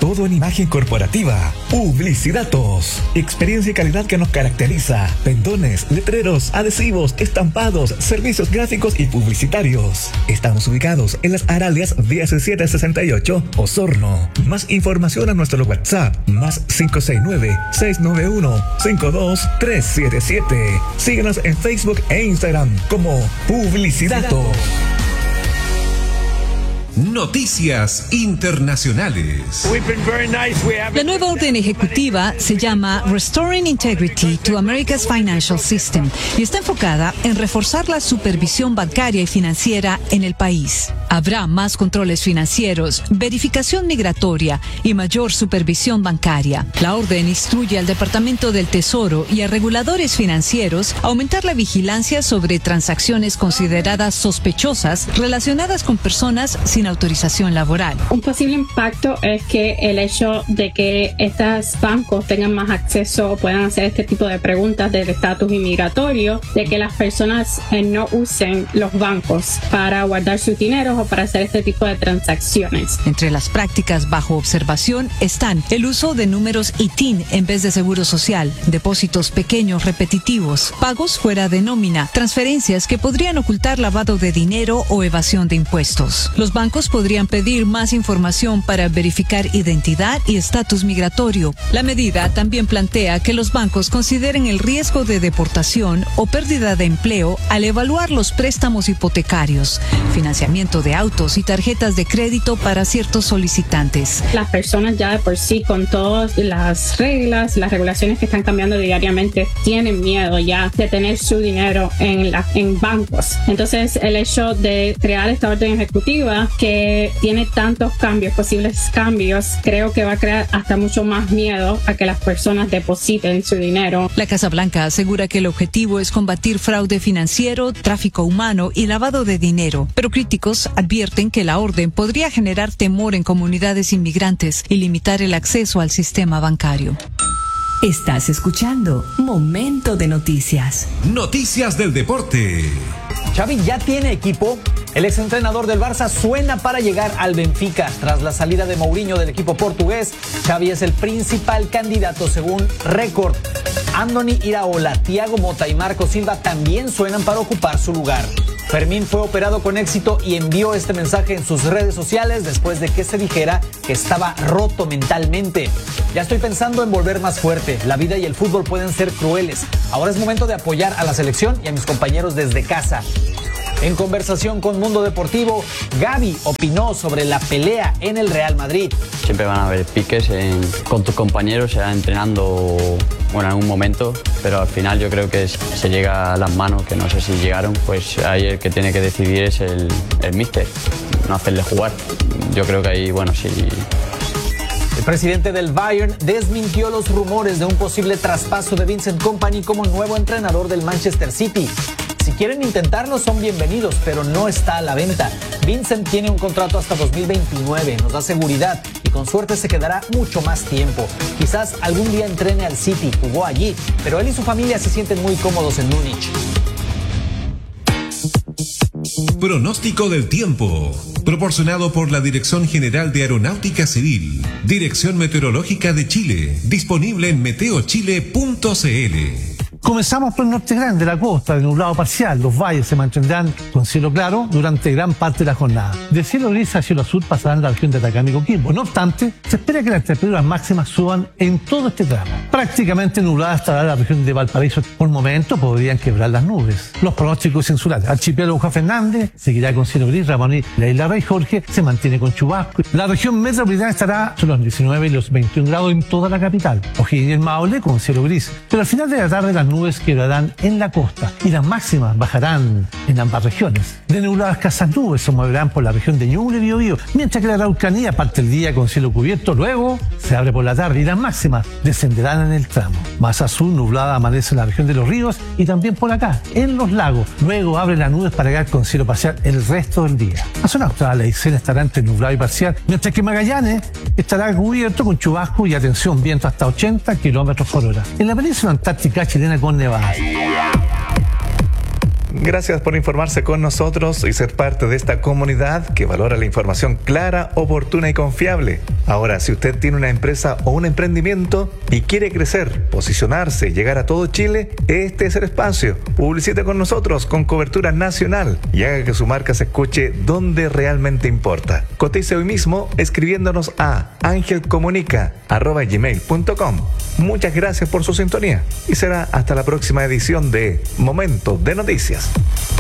todo en imagen corporativa. Publicidatos. Experiencia y calidad que nos caracteriza. Pendones, letreros, adhesivos, estampados, servicios gráficos y publicitarios. Estamos ubicados en las Aralias 1768, Osorno. Más información a nuestro WhatsApp, más 569-691-52377. Síguenos en Facebook e Instagram como Publicidatos. Noticias internacionales. La nueva orden ejecutiva se llama Restoring Integrity to America's Financial System y está enfocada en reforzar la supervisión bancaria y financiera en el país. Habrá más controles financieros, verificación migratoria y mayor supervisión bancaria. La orden instruye al Departamento del Tesoro y a reguladores financieros a aumentar la vigilancia sobre transacciones consideradas sospechosas relacionadas con personas sin autorización laboral. Un posible impacto es que el hecho de que estos bancos tengan más acceso o puedan hacer este tipo de preguntas del estatus inmigratorio, de que las personas no usen los bancos para guardar su dinero o para hacer este tipo de transacciones. Entre las prácticas bajo observación están el uso de números ITIN en vez de seguro social, depósitos pequeños repetitivos, pagos fuera de nómina, transferencias que podrían ocultar lavado de dinero o evasión de impuestos. Los bancos podrían pedir más información para verificar identidad y estatus migratorio. La medida también plantea que los bancos consideren el riesgo de deportación o pérdida de empleo al evaluar los préstamos hipotecarios, financiamiento de autos y tarjetas de crédito para ciertos solicitantes. Las personas ya de por sí, con todas las reglas, las regulaciones que están cambiando diariamente, tienen miedo ya de tener su dinero en bancos. Entonces, el hecho de crear esta orden ejecutiva que tiene tantos cambios, posibles cambios, creo que va a crear hasta mucho más miedo a que las personas depositen su dinero. La Casa Blanca asegura que el objetivo es combatir fraude financiero, tráfico humano y lavado de dinero, pero críticos advierten que la orden podría generar temor en comunidades inmigrantes y limitar el acceso al sistema bancario. Estás escuchando Momento de Noticias. Noticias del deporte. Xavi ya tiene equipo. El exentrenador del Barça suena para llegar al Benfica. Tras la salida de Mourinho del equipo portugués, Xavi es el principal candidato según Record. Andoni Iraola, Thiago Motta y Marco Silva también suenan para ocupar su lugar. Fermín fue operado con éxito y envió este mensaje en sus redes sociales después de que se dijera que estaba roto mentalmente. Ya estoy pensando en volver más fuerte. La vida y el fútbol pueden ser crueles. Ahora es momento de apoyar a la selección y a mis compañeros desde casa. En conversación con Mundo Deportivo, Gavi opinó sobre la pelea en el Real Madrid. Siempre van a haber piques con tus compañeros, será entrenando en algún momento, pero al final yo creo que se llega a las manos, que no sé si llegaron, pues ahí el que tiene que decidir es el míster, no hacerle jugar. Yo creo que ahí, sí. El presidente del Bayern desmintió los rumores de un posible traspaso de Vincent Kompany como nuevo entrenador del Manchester City. Si quieren intentarlo, son bienvenidos, pero no está a la venta. Vincent tiene un contrato hasta 2029, nos da seguridad y con suerte se quedará mucho más tiempo. Quizás algún día entrene al City, jugó allí, pero él y su familia se sienten muy cómodos en Múnich. Pronóstico del tiempo, proporcionado por la Dirección General de Aeronáutica Civil, Dirección Meteorológica de Chile, disponible en meteochile.cl. Comenzamos por el norte grande, la costa, de nublado parcial. Los valles se mantendrán con cielo claro durante gran parte de la jornada. De cielo gris a cielo azul pasarán la región de Atacama y Coquimbo. No obstante, se espera que las temperaturas máximas suban en todo este tramo. Prácticamente nublada estará la región de Valparaíso. Por momento podrían quebrar las nubes. Los pronósticos insulares. Archipiélago Juan Fernández seguirá con cielo gris. Ramoní, la isla Rey Jorge se mantiene con chubasco. La región metropolitana estará entre los 19 y los 21 grados en toda la capital. O'Higgins y el Maule con cielo gris. Pero al final de la tarde las nubes quedarán en la costa y las máximas bajarán en ambas regiones. De nubladas escasas nubes se moverán por la región de Ñuble y Biobío, mientras que la Araucanía parte el día con cielo cubierto, luego se abre por la tarde y las máximas descenderán en el tramo. Más al sur, nublada amanece en la región de Los Ríos y también por acá, en los lagos. Luego abre las nubes para quedar con cielo parcial el resto del día. La zona austral, la Aysén estará entre nublado y parcial, mientras que Magallanes estará cubierto con chubasco y atención, viento hasta 80 kilómetros por hora. En la península antártica chilena con nevadas. Gracias por informarse con nosotros y ser parte de esta comunidad que valora la información clara, oportuna y confiable. Ahora, si usted tiene una empresa o un emprendimiento y quiere crecer, posicionarse y llegar a todo Chile, este es el espacio. Publicite con nosotros con cobertura nacional y haga que su marca se escuche donde realmente importa. Cotice hoy mismo escribiéndonos a angelcomunica@gmail.com. Muchas gracias por su sintonía y será hasta la próxima edición de Momento de Noticias.